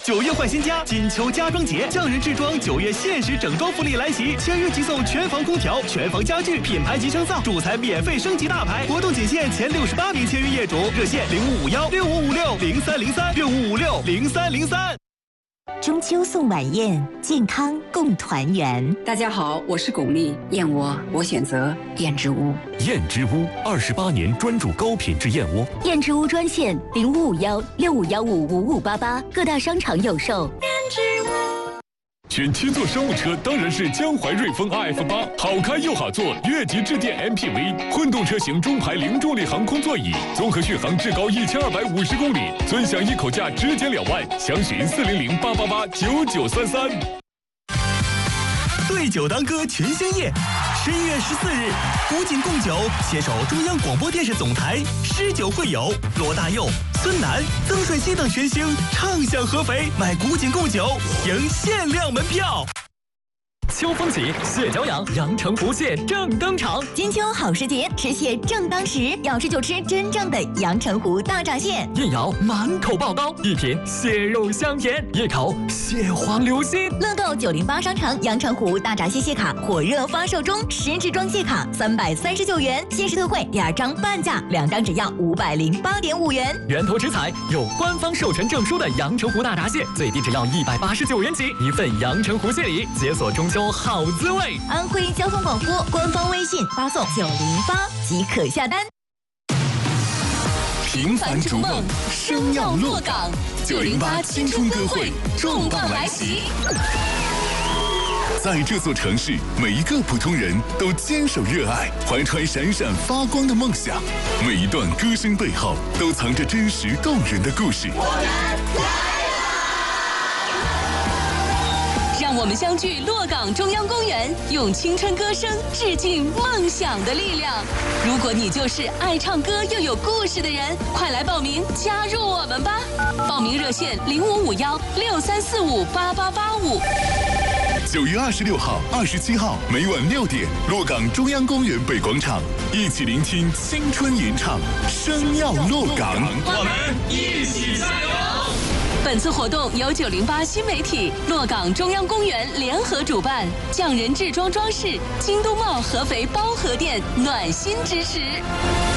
9月换新家，金秋家装节，匠人制装9月限时整装福利来袭，签约即送全房空调、全房家具、品牌级升噪，主材免费升级大牌。活动仅限前68名签约业主，热线05516556030365560303。 中秋送晚宴，健康共团圆。 大家好，我是巩俐，燕窝我选择燕之屋。 燕之屋28年专注高品质燕窝。 燕之屋专线0551651588，各大商场有售。燕之屋。 选七座商务车当然是江淮瑞风 RF8，好开又好坐，越级致电 MPV， 混动车型中排零重力航空座椅，综合续航至高1250公里，尊享一口价直减2万，详询400-888-9933。 对酒当歌群星夜，11月14日，古井贡酒携手中央广播电视总台，诗酒会友罗大佑、孙楠、曾舜晞等群星畅享合肥，买古井贡酒赢限量门票。 秋风起，蟹脚痒，阳澄湖蟹正登场。 金秋好时节，吃蟹正当时，要吃就吃真正的阳澄湖大闸蟹。 一咬满口爆膏，一品蟹肉香甜，一口蟹黄流心。 乐购908商场阳澄湖大闸蟹蟹卡火热发售中，10支装蟹卡339元，限时特惠2张半价，2张只要508.5元。 源头直采，有官方授权证书的阳澄湖大闸蟹，最低只要189元起，一份阳澄湖蟹礼，解锁中秋好滋味。 安徽交通广播官方微信发送908即可下单。 平凡逐梦，生要落岗。908青春歌会重磅来袭。在这座城市，每一个普通人都坚守热爱，怀揣闪闪发光的梦想。每一段歌声背后，都藏着真实动人的故事。 让我们相聚洛岗中央公园，用青春歌声致敬梦想的力量。如果你就是爱唱歌又有故事的人，快来报名加入我们吧！报名热线055163458885。 9月26号、27号每晚6点，洛岗中央公园北广场，一起聆听青春吟唱，生要洛岗， 我们一起加油！ 本次活动由908新媒体、洛岗中央公园联合主办，匠人制装装饰、京东茂合肥包河店暖心支持。